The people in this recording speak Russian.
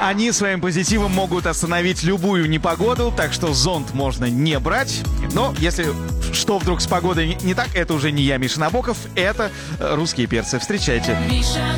Они своим позитивом могут остановить любую непогоду, так что зонт можно не брать. Но если что вдруг с погодой не так, это уже не я, Миша Набоков, это «Русские перцы». Встречайте.